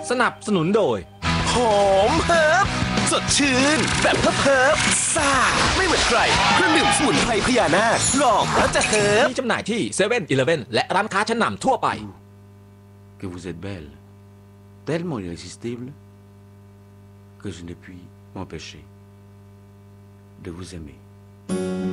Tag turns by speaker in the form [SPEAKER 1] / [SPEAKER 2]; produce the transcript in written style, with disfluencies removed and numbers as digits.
[SPEAKER 1] สนับสนุนโดย
[SPEAKER 2] หอมเฮิร์บสดชื่นแบบเฮิร์บซ่าไม่เหมือนใครเครื่องดื่มสมุนไพรพญานาคลองแล้วจะเฮิร์บ
[SPEAKER 1] มีจำหน่ายที่เซเว่นอีเลฟเว่นและร้านค้าชั้นนำทั่วไป
[SPEAKER 3] Que vous êtes belle, tellement irrésistible que je ne puis m'empêcher de vous aimer.